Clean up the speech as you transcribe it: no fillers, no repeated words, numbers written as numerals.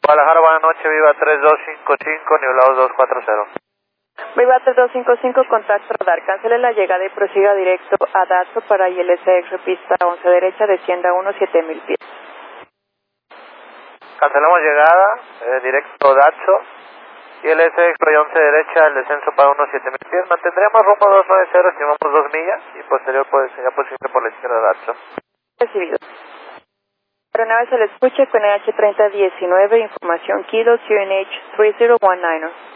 Guadalajara, buenas noches, Viva 3255, nivelados 240. Viva 3255, contacto radar, cancele la llegada y prosiga directo a Dato para ILSX, pista 11 derecha, descienda 7000 pies. Cancelamos llegada, directo a Dato, ILSX, 11 derecha, el descenso para 7000 pies. Mantendríamos rumbo 290, estimamos 2 millas y posterior sería posible por la izquierda de Dato. Recibido. Aeronave se le escucha con EH3019, información Kilo, CNH 3019.